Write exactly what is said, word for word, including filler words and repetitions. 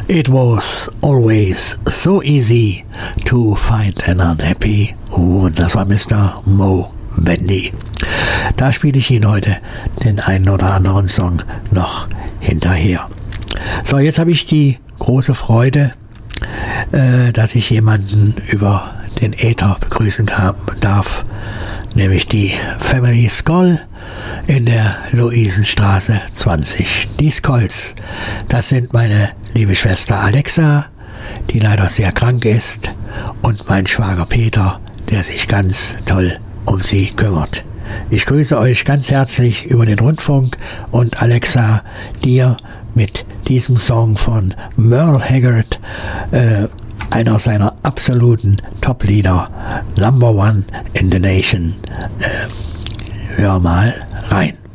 It was always so easy to find an unhappy woman. Das war Mister Moe Bendy. Da spiele ich Ihnen heute den einen oder anderen Song noch hinterher. So, jetzt habe ich die große Freude, äh, dass ich jemanden über den Äther begrüßen kann, darf, nämlich die Family Skoll in der Luisenstraße zwanzig. Die Skolls, das sind meine liebe Schwester Alexa, die leider sehr krank ist, und mein Schwager Peter, der sich ganz toll um sie kümmert. Ich grüße euch ganz herzlich über den Rundfunk und Alexa, dir mit diesem Song von Merle Haggard, äh, einer seiner absoluten Top-Lieder, Number One in the Nation. Äh, hör mal rein.